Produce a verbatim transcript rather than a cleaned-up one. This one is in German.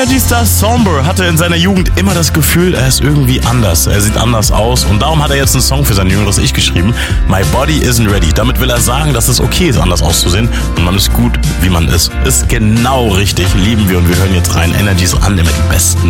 Energy Star Somber hatte in seiner Jugend immer das Gefühl, er ist irgendwie anders, er sieht anders aus und darum hat er jetzt einen Song für sein jüngeres Ich geschrieben, My Body Isn't Ready. Damit will er sagen, dass es okay ist, anders auszusehen und man ist gut, wie man ist. Ist genau richtig, lieben wir und wir hören jetzt rein. Energy ist an, immer die besten